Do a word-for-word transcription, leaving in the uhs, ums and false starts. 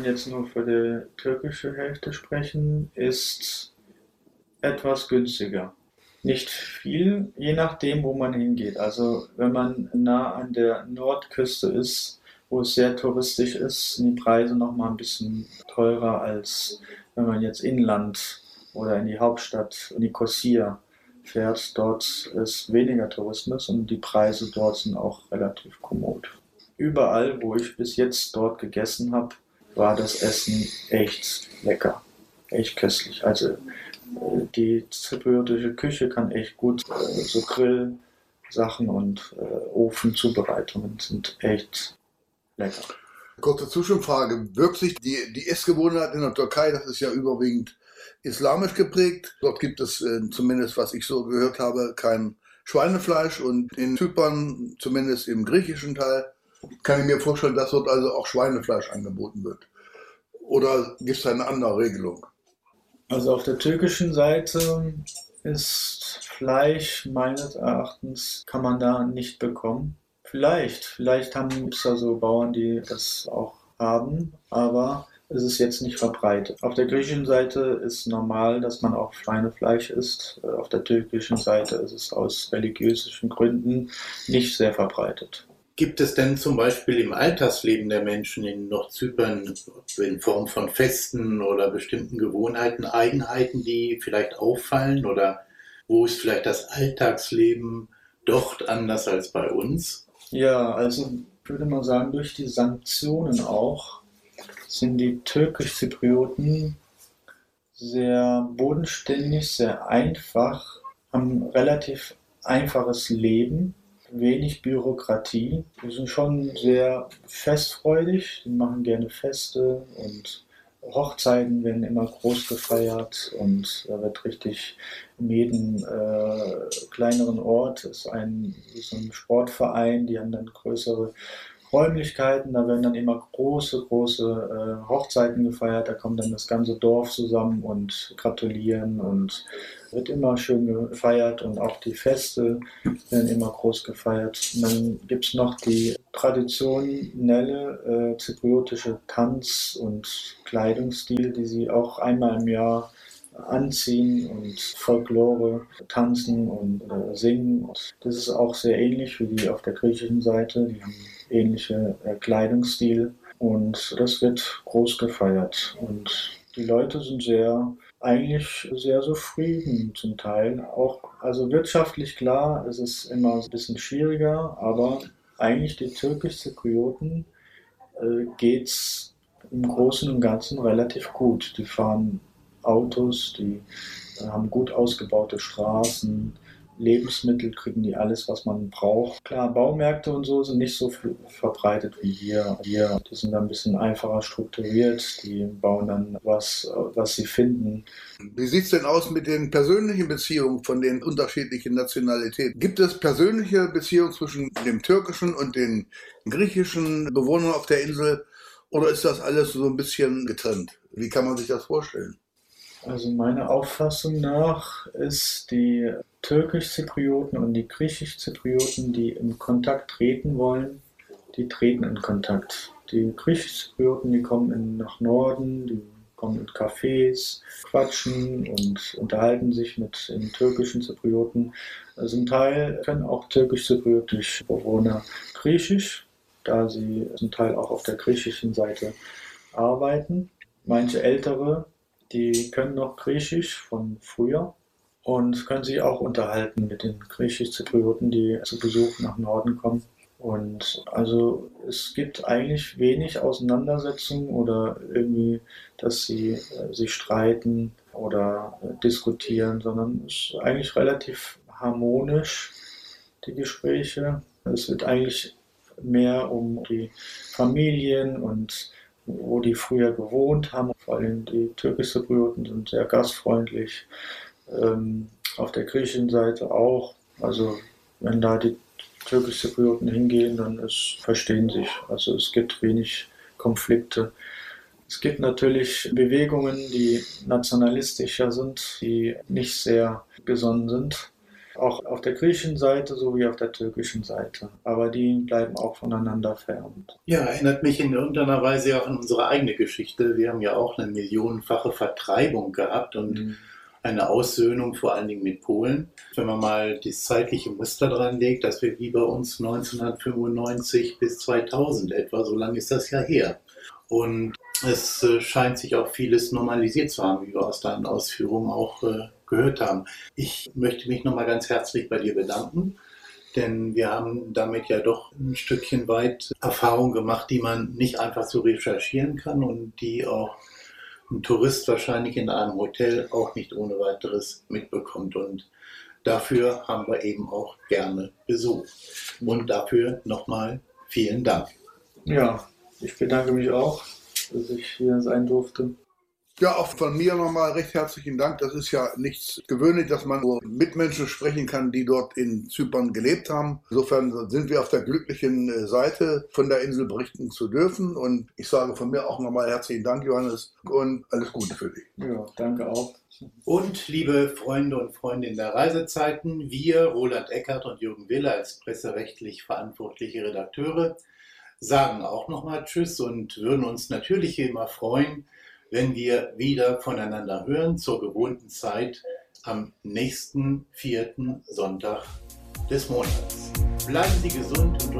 kann jetzt nur für die türkische Hälfte sprechen, ist etwas günstiger. Nicht viel, je nachdem, wo man hingeht. Also wenn man nah an der Nordküste ist, wo es sehr touristisch ist, sind die Preise noch mal ein bisschen teurer, als wenn man jetzt inland oder in die Hauptstadt Nikosia fährt. Dort ist weniger Tourismus und die Preise dort sind auch relativ kommod. Überall, wo ich bis jetzt dort gegessen habe, war das Essen echt lecker, echt köstlich. Also die zypriotische Küche kann echt gut, äh, so Grillsachen und äh, Ofenzubereitungen sind echt lecker. Kurze Zwischenfrage. Wirkt sich die, die Essgewohnheit in der Türkei, das ist ja überwiegend islamisch geprägt. Dort gibt es äh, zumindest, was ich so gehört habe, kein Schweinefleisch und in Zypern, zumindest im griechischen Teil, kann ich mir vorstellen, dass dort also auch Schweinefleisch angeboten wird. Oder gibt es eine andere Regelung? Also auf der türkischen Seite ist Fleisch meines Erachtens kann man da nicht bekommen. Vielleicht, vielleicht haben es da so Bauern, die das auch haben, aber es ist jetzt nicht verbreitet. Auf der griechischen Seite ist normal, dass man auch Schweinefleisch isst. Auf der türkischen Seite ist es aus religiösen Gründen nicht sehr verbreitet. Gibt es denn zum Beispiel im Alltagsleben der Menschen in Nordzypern in Form von Festen oder bestimmten Gewohnheiten Eigenheiten, die vielleicht auffallen? Oder wo ist vielleicht das Alltagsleben dort anders als bei uns? Ja, also ich würde mal sagen, durch die Sanktionen auch sind die Türkisch-Zyprioten sehr bodenständig, sehr einfach, haben relativ einfaches Leben, wenig Bürokratie. Die sind schon sehr festfreudig, die machen gerne Feste und Hochzeiten werden immer groß gefeiert und da wird richtig in jedem äh, kleineren Ort ist ein, ist ein Sportverein, die haben dann größere Räumlichkeiten, da werden dann immer große, große äh, Hochzeiten gefeiert, da kommt dann das ganze Dorf zusammen und gratulieren und wird immer schön gefeiert und auch die Feste werden immer groß gefeiert. Und dann gibt es noch die traditionelle äh, zypriotische Tanz- und Kleidungsstil, die sie auch einmal im Jahr anziehen und Folklore tanzen und äh, singen. Das ist auch sehr ähnlich wie die auf der griechischen Seite. Die haben ähnliche äh, Kleidungsstil und das wird groß gefeiert. Und die Leute sind sehr, eigentlich sehr zufrieden zum Teil. Auch, also wirtschaftlich klar, es ist immer ein bisschen schwieriger, aber eigentlich die türkisch-Zyprioten äh, geht es im Großen und Ganzen relativ gut. Die fahren Autos, die äh, haben gut ausgebaute Straßen, Lebensmittel kriegen die alles, was man braucht. Klar, Baumärkte und so sind nicht so viel verbreitet wie hier. Hier, die sind dann ein bisschen einfacher strukturiert, die bauen dann was, was sie finden. Wie sieht es denn aus mit den persönlichen Beziehungen von den unterschiedlichen Nationalitäten? Gibt es persönliche Beziehungen zwischen dem türkischen und den griechischen Bewohnern auf der Insel oder ist das alles so ein bisschen getrennt? Wie kann man sich das vorstellen? Also meiner Auffassung nach ist die türkisch-Zyprioten und die griechisch-Zyprioten, die in Kontakt treten wollen, die treten in Kontakt. Die griechisch-Zyprioten, die kommen in, nach Norden, die kommen in Cafés, quatschen und unterhalten sich mit den türkischen Zyprioten. Also zum Teil können auch türkisch-zypriotische Bewohner Griechisch, da sie zum Teil auch auf der griechischen Seite arbeiten. Manche ältere, die können noch Griechisch von früher und können sich auch unterhalten mit den Griechisch-Zyprioten, die zu Besuch nach Norden kommen. Und also es gibt eigentlich wenig Auseinandersetzungen oder irgendwie, dass sie äh, sich streiten oder äh, diskutieren, sondern es ist eigentlich relativ harmonisch, die Gespräche. Es wird eigentlich mehr um die Familien und wo die früher gewohnt haben. Vor allem die türkisch-Zyprioten sind sehr gastfreundlich. Ähm, auf der griechischen Seite auch. Also wenn da die türkisch-Zyprioten hingehen, dann ist, verstehen sich. Also es gibt wenig Konflikte. Es gibt natürlich Bewegungen, die nationalistischer sind, die nicht sehr gesonnen sind. Auch auf der griechischen Seite sowie auf der türkischen Seite. Aber die bleiben auch voneinander fern. Ja, erinnert mich in irgendeiner Weise ja an unsere eigene Geschichte. Wir haben ja auch eine millionenfache Vertreibung gehabt und mhm. eine Aussöhnung, vor allen Dingen mit Polen. Wenn man mal das zeitliche Muster dran legt, dass wir wie bei uns neunzehnhundertfünfundneunzig bis zweitausend etwa, so lange ist das ja her. Und es äh, scheint sich auch vieles normalisiert zu haben, wie wir aus deinen Ausführungen auch äh, gehört haben. Ich möchte mich nochmal ganz herzlich bei dir bedanken, denn wir haben damit ja doch ein Stückchen weit Erfahrung gemacht, die man nicht einfach so recherchieren kann und die auch ein Tourist wahrscheinlich in einem Hotel auch nicht ohne weiteres mitbekommt. Und dafür haben wir eben auch gerne Besuch. Und dafür nochmal vielen Dank. Ja, ich bedanke mich auch, dass ich hier sein durfte. Ja, auch von mir nochmal recht herzlichen Dank. Das ist ja nichts gewöhnlich, dass man nur mit Menschen sprechen kann, die dort in Zypern gelebt haben. Insofern sind wir auf der glücklichen Seite, von der Insel berichten zu dürfen. Und ich sage von mir auch nochmal herzlichen Dank, Johannes, und alles Gute für dich. Ja, danke auch. Und liebe Freunde und Freundinnen der Reisezeiten, wir, Roland Eckert und Jürgen Wille als presserechtlich verantwortliche Redakteure, sagen auch nochmal Tschüss und würden uns natürlich immer freuen, wenn wir wieder voneinander hören zur gewohnten Zeit am nächsten vierten Sonntag des Monats. Bleiben Sie gesund und